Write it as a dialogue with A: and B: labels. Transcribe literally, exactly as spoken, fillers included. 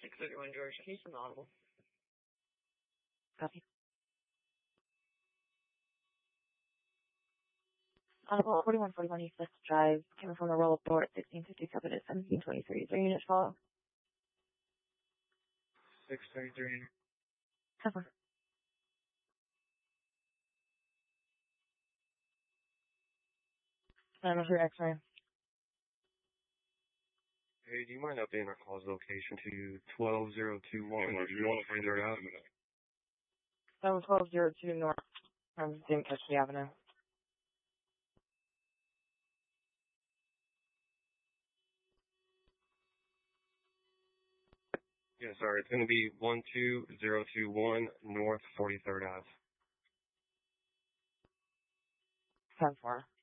A: six thirty-one George. He's from Audible.
B: Copy. Audible forty-one forty-one East West Drive, coming from the roll-up door at sixteen fifty, covered at seventeen twenty-three. Is there unit follow?
C: six thirty-three.
B: Cover. I'm for X-ray.
C: Hey, do you mind updating our call's location to twelve zero two one? Or do you want to find her out?
B: That was twelve zero two North. I didn't catch the avenue.
C: Yeah, sorry, it's going to be one two zero two one North forty-third Ave.
B: ten four.